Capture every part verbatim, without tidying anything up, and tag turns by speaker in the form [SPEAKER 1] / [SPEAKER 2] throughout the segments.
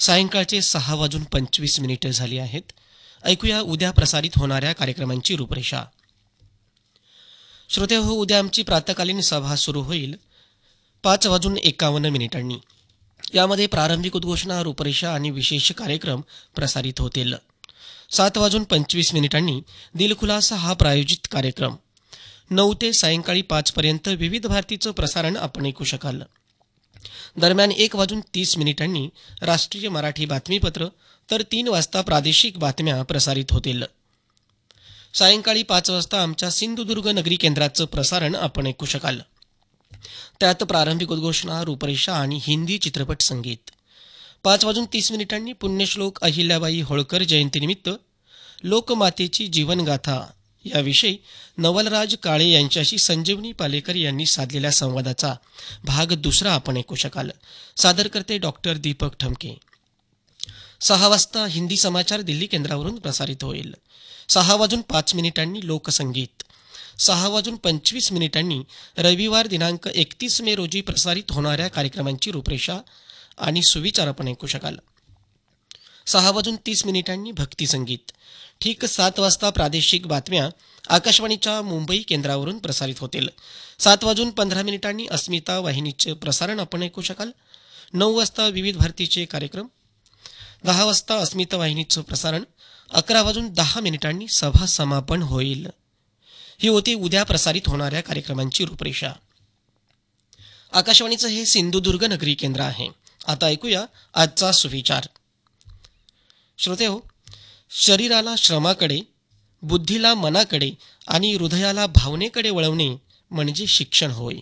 [SPEAKER 1] सायंकाळचे सहा वाजून पंचवीस मिनिटं झाली आहेत. ऐकूया उद्या प्रसारित होणाऱ्या कार्यक्रमांची रूपरेषा. श्रोते हो, उद्या आमची प्रातकालीन सभा सुरू होईल पाच वाजून एकावन्न मिनिटांनी. यामध्ये प्रारंभिक उद्घोषणा, रूपरेषा आणि विशेष कार्यक्रम प्रसारित होतील. सात वाजून पंचवीस मिनिटांनी दिलखुलासा हा प्रायोजित कार्यक्रम. नऊ ते सायंकाळी पाच पर्यंत विविध भारतीचं प्रसारण आपण ऐकू शकाल. दरम्यान एक वाजून तीस मिनिटांनी राष्ट्रीय मराठी बातमीपत्र तर तीन वाजता प्रादेशिक बातम्या प्रसारित होतील. सायंकाळी पाच वाजता आमच्या सिंधुदुर्ग नगरी केंद्राचं प्रसारण आपण ऐकू शकाल. त्यात प्रारंभिक उद्घोषणा, रूपरेषा आणि हिंदी चित्रपट संगीत. पाच वाजून तीस मिनिटांनी पुण्यश्लोक अहिल्याबाई होळकर जयंतीनिमित्त लोकमातेची जीवनगाथा याविषयी नवलराज काळे यांच्याशी संजीवनी पालेकर यांनी साधलेल्या संवादाचा भाग दुसरा आपण ऐकू शकाल. सादर करते डॉक्टर दीपक ठमके. सहा वाजता हिंदी समाचार दिल्ली केंद्रावरून प्रसारित होईल. सहा वाजून पाच मिनिटांनी लोकसंगीत. सहा वाजून पंचवीस मिनिटांनी रविवार दिनांक एकतीस मे रोजी प्रसारित होणाऱ्या कार्यक्रमांची रूपरेषा आणि सुविचार आपण ऐकू शकाल. सहा वाजून तीस मिनिटांनी भक्तिसंगीत. ठीक सात वाजता प्रादेशिक बातम्या आकाशवाणीच्या मुंबई केंद्रावरून प्रसारित होतील. सात वाजून पंधरा मिनिटांनी अस्मिता वाहिनीचे प्रसारण आपण ऐकू शकाल. नऊ वाजता विविध भारतीचे कार्यक्रम. दहा वाजता अस्मिता वाहिनीचं प्रसारण. अकरा वाजून दहा मिनिटांनी सभा समापन होईल. ही होती उद्या प्रसारित होणाऱ्या कार्यक्रमांची रूपरेषा. आकाशवाणीचं हे सिंधुदुर्ग नगरी केंद्र आहे. आता ऐकूया आजचा सुविचार. श्रोते हो, शरीराला श्रमाकडे, बुद्धीला मनाकडे आणि हृदयाला भावनेकडे वळवणे म्हणजे शिक्षण होय.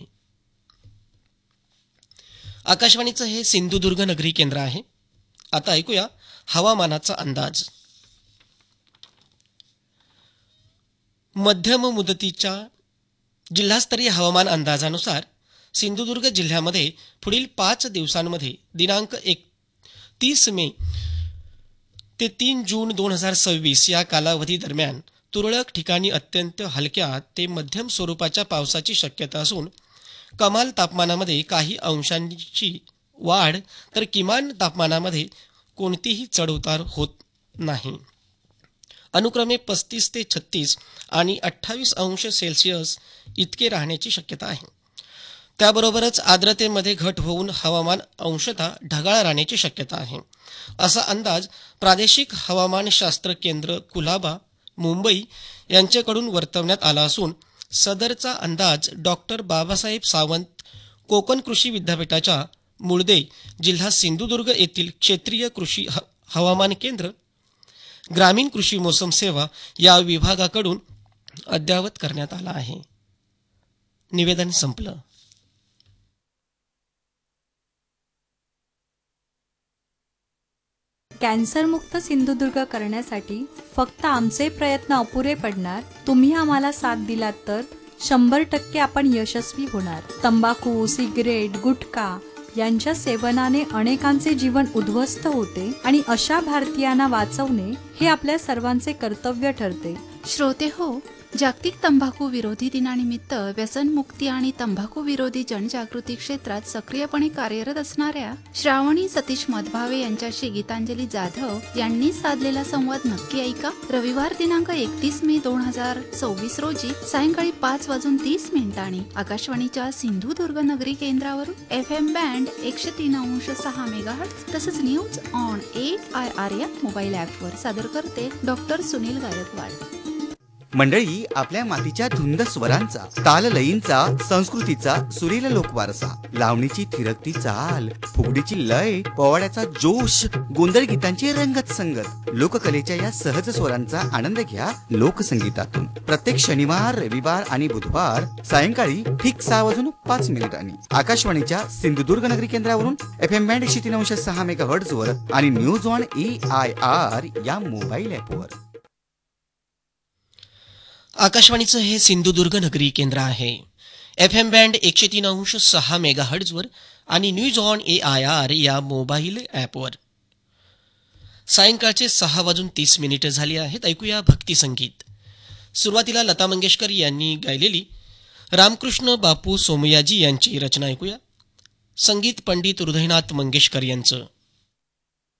[SPEAKER 1] आकाशवाणीचं हे सिंधुदुर्ग नगरी केंद्र आहे. आता ऐकूया हवामानाचा अंदाज. मध्यम मुदतीच्या जिल्हास्तरीय हवामान अंदाजानुसार सिंधुदुर्ग जिल्ह्यामध्ये पुढील पाच दिवसांमध्ये दिनांक एकतीस मे ते तीन जून दोन हजार सव्वीस या कालावधी दरम्यान तुरळक ठिकाणी अत्यंत हलक्या ते मध्यम स्वरूपाच्या पावसाची शक्यता असून कमाल तापमानामध्ये काही अंशांची वाढ तर किमान तापमानामध्ये कोणतीही चढउतार होत नाही. अनुक्रमे पस्तीस ते छत्तीस आणि अठ्ठावीस अंश सेल्सिअस इतके राहण्याची शक्यता आहे. त्याबरोबरच आर्द्रतेमध्ये घट होऊन हवामान अंशतः ढगाळ राहण्याची शक्यता आहे. असा अंदाज प्रादेशिक हवामानशास्त्र केंद्र कुलाबा मुंबई यांच्याकडून वर्तवण्यात आला असून सदरचा अंदाज डॉक्टर बाबासाहेब सावंत कोकण कृषी विद्यापीठाच्या मुळदे जिल्हा सिंधुदुर्ग येथील क्षेत्रीय कृषी हवामान केंद्र ग्रामीण कृषी मोसम सेवा या विभागाकडून अद्ययावत करण्यात आला आहे. निवेदन संपलं.
[SPEAKER 2] कॅन्सरमुक्त सिंधुदुर्ग करण्यासाठी फक्त आमचे प्रयत्न अपुरे पडणार. तुम्ही आम्हाला साथ दिलात तर शंभर टक्के आपण यशस्वी होणार. तंबाखू, सिगरेट, गुटखा यांच्या सेवनाने अनेकांचे जीवन उद्ध्वस्त होते आणि अशा भारतीयांना वाचवणे हे आपल्या सर्वांचे कर्तव्य ठरते.
[SPEAKER 3] श्रोते हो, जागतिक तंबाखू विरोधी दिनानिमित्त व्यसनमुक्ती आणि तंबाखू विरोधी जनजागृती क्षेत्रात सक्रियपणे कार्यरत असणाऱ्या श्रावणी सतीश मधभावे यांच्याशी गीतांजली जाधव यांनी साधलेला संवाद नक्की ऐका. रविवार दिनांक एकतीस मे दोन हजार सव्वीस रोजी सायंकाळी पाच वाजून तीस मिनिटांनी आकाशवाणीच्या सिंधुदुर्ग नगरी केंद्रावरून एफ एम बँड एकशे तीन अंश सहा मेगाहर्ट्ज तसंच news on eight I R या मोबाईल ऍपवर सादर करते डॉक्टर सुनील गायकवाड.
[SPEAKER 4] मंडळी, आपल्या मातीच्या धुंद स्वरांचा, ताललयींचा, संस्कृतीचा सुरेल लोकवारसा, लावणीची थिरकती चाल, फुगडीची लय, पोवाड्याचा जोश, गोंधळ गीतांची रंगत संगत, लोककलेच्या या सहज स्वरांचा आनंद घ्या लोकसंगीतातून. प्रत्येक शनिवार, रविवार आणि बुधवार सायंकाळी ठीक सहा वाजून पाच मिनिटांनी आकाशवाणीच्या सिंधुदुर्ग नगरी केंद्रावरून एफ एम बँड एकशे तीन अंश सहा मेगा हर्ट्ज वर आणि news on A I R या मोबाईल ऍपवर.
[SPEAKER 1] आकाशवाणीचं हे सिंधुदुर्ग नगरी केंद्र आहे. एफ एम बँड एकशे तीन अंश सहा मेगा हर्ट्जवर आणि news on A I R या मोबाईल ॲपवर. सायंकाळचे सहा वाजून तीस मिनिटं झाली आहेत. ऐकूया भक्तिसंगीत. सुरुवातीला लता मंगेशकर यांनी गायलेली रामकृष्ण बापू सोमयाजी यांची रचना ऐकूया. संगीत पंडित हृदयनाथ मंगेशकर यांचं.